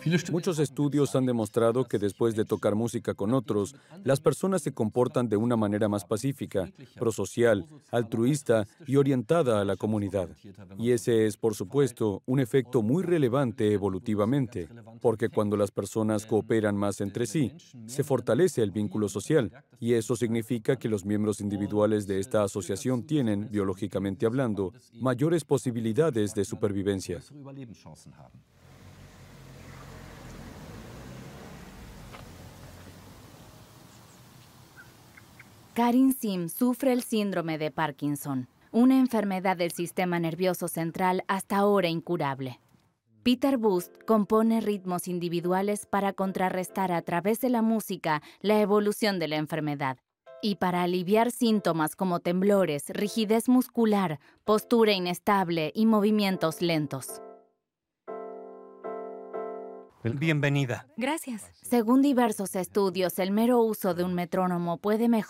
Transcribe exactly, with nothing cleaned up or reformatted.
Muchos estudios han demostrado que después de tocar música con otros, las personas se comportan de una manera más pacífica, prosocial, altruista y orientada a la comunidad. Y ese es, por supuesto, un efecto muy relevante evolutivamente, porque cuando las personas cooperan más entre sí, se fortalece el vínculo social, y eso significa que los miembros individuales de esta asociación tienen, biológicamente hablando, mayores posibilidades de supervivencia. Karin Sim sufre el síndrome de Parkinson, una enfermedad del sistema nervioso central hasta ahora incurable. Peter Bust compone ritmos individuales para contrarrestar a través de la música la evolución de la enfermedad y para aliviar síntomas como temblores, rigidez muscular, postura inestable y movimientos lentos. Bienvenida. Gracias. Según diversos estudios, el mero uso de un metrónomo puede mejorar